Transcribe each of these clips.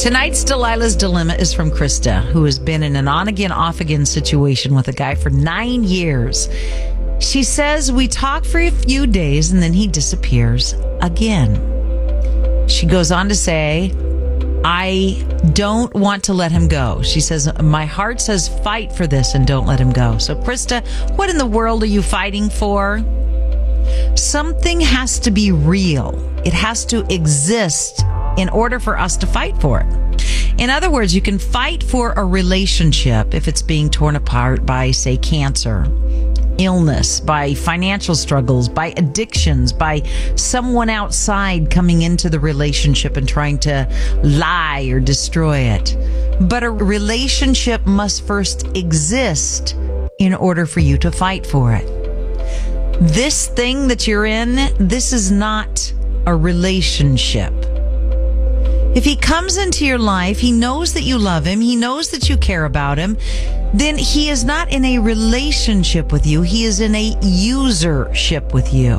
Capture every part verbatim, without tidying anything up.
Tonight's Delilah's Dilemma is from Krista, who has been in an on-again, off-again situation with a guy for nine years. She says, we talk for a few days and then he disappears again. She goes on to say, I don't want to let him go. She says, my heart says fight for this and don't let him go. So, Krista, what in the world are you fighting for? Something has to be real. It has to exist in order for us to fight for it. In other words, you can fight for a relationship if it's being torn apart by, say, cancer, illness, by financial struggles, by addictions, by someone outside coming into the relationship and trying to lie or destroy it. But a relationship must first exist in order for you to fight for it. This thing that you're in, this is not a relationship. If he comes into your life, he knows that you love him, he knows that you care about him, then he is not in a relationship with you, he is in a usership with you.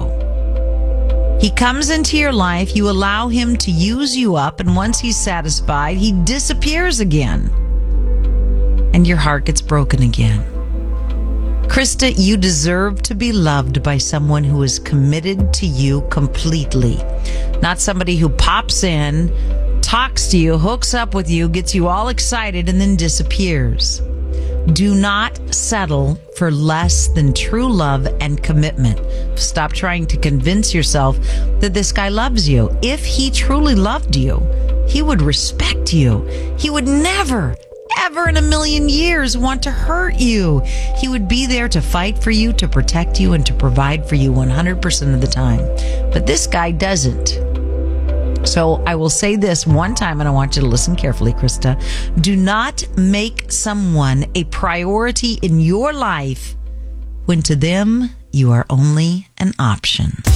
He comes into your life, you allow him to use you up, and once he's satisfied, he disappears again. And your heart gets broken again. Krista, you deserve to be loved by someone who is committed to you completely. Not somebody who pops in, talks to you, hooks up with you, gets you all excited, and then disappears. Do not settle for less than true love and commitment. Stop trying to convince yourself that this guy loves you. If he truly loved you, he would respect you. He would never, ever in a million years want to hurt you. He would be there to fight for you, to protect you, and to provide for you one hundred percent of the time. But this guy doesn't. So I will say this one time, and I want you to listen carefully, Krista. Do not make someone a priority in your life when to them you are only an option.